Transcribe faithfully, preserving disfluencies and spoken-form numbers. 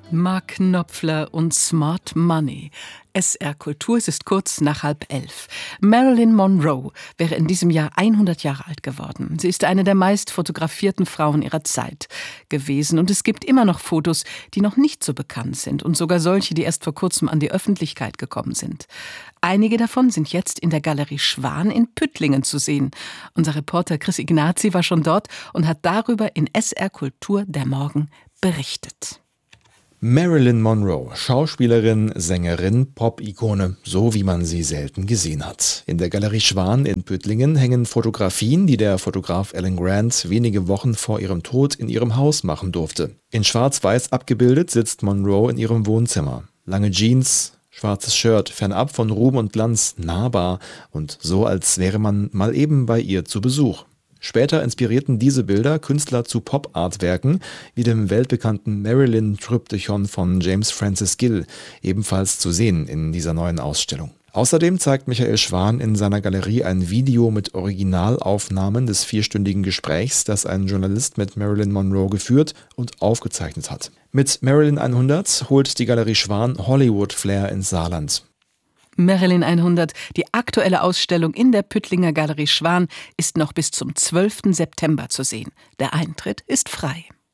Mark Knopfler und Smart Money. S R Kultur, es ist kurz nach halb elf. Marilyn Monroe wäre in diesem Jahr hundert Jahre alt geworden. Sie ist eine der meist fotografierten Frauen ihrer Zeit gewesen. Und es gibt immer noch Fotos, die noch nicht so bekannt sind. Und sogar solche, die erst vor kurzem an die Öffentlichkeit gekommen sind. Einige davon sind jetzt in der Galerie Schwan in Püttlingen zu sehen. Unser Reporter Chris Ignazi war schon dort und hat darüber in S R Kultur der Morgen berichtet. Marilyn Monroe, Schauspielerin, Sängerin, Pop-Ikone, so wie man sie selten gesehen hat. In der Galerie Schwan in Püttlingen hängen Fotografien, die der Fotograf Alan Grant wenige Wochen vor ihrem Tod in ihrem Haus machen durfte. In schwarz-weiß abgebildet sitzt Monroe in ihrem Wohnzimmer. Lange Jeans, schwarzes Shirt, fernab von Ruhm und Glanz, nahbar und so, als wäre man mal eben bei ihr zu Besuch. Später inspirierten diese Bilder Künstler zu Pop-Art-Werken, wie dem weltbekannten Marilyn-Tryptychon von James Francis Gill, ebenfalls zu sehen in dieser neuen Ausstellung. Außerdem zeigt Michael Schwan in seiner Galerie ein Video mit Originalaufnahmen des vierstündigen Gesprächs, das ein Journalist mit Marilyn Monroe geführt und aufgezeichnet hat. Mit Marilyn hundert holt die Galerie Schwan Hollywood-Flair ins Saarland. Marilyn hundert, die aktuelle Ausstellung in der Püttlinger Galerie Schwan, ist noch bis zum zwölften September zu sehen. Der Eintritt ist frei.